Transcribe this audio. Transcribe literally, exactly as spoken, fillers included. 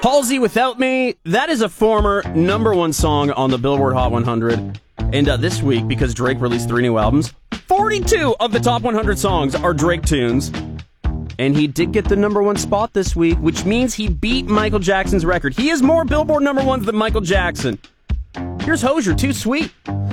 Halsey, Without Me, that is a former number one song on the Billboard Hot one hundred. And uh, this week, because Drake released three new albums, forty-two of the top one hundred songs are Drake tunes. And he did get the number one spot this week, which means he beat Michael Jackson's record. He has more Billboard number ones than Michael Jackson. Here's Hozier, Too Sweet.